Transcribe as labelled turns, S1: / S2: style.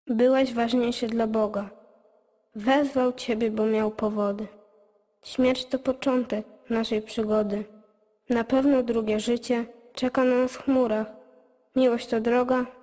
S1: Byłeś ważniejszy dla Boga. Wezwał Ciebie, bo miał powody. Śmierć to początek naszej przygody. Na pewno drugie życie czeka na nas w chmurach. Miłość to droga,